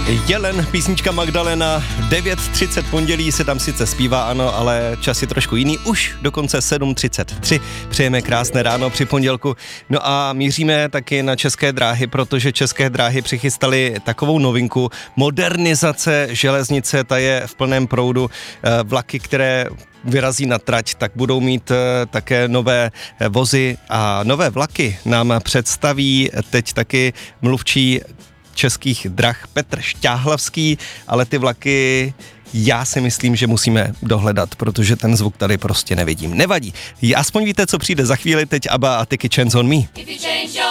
Jelen, písnička Magdalena, 9:30 pondělí se tam sice zpívá, ano, ale čas je trošku jiný, už dokonce 7:33. Přejeme krásné ráno při pondělku. No a míříme taky na České dráhy, protože České dráhy přichystali takovou novinku, modernizace železnice, ta je v plném proudu. Vlaky, které vyrazí na trať, tak budou mít také nové vozy a nové vlaky nám představí teď taky mluvčí Českých drah Petr Šťáhlavský, ale ty vlaky já si myslím, že musíme dohledat, protože ten zvuk tady prostě nevidím. Nevadí. Aspoň víte, co přijde za chvíli, teď ABBA a Ty Kitchens on Me.